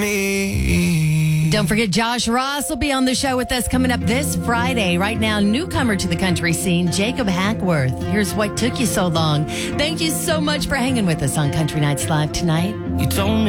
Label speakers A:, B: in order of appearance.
A: Don't forget, Josh Ross will be on the show with us coming up this Friday. Right now, newcomer to the country scene, Jacob Hackworth. Here's What Took You So Long. Thank you so much for hanging with us on Country Nights Live tonight.
B: You told me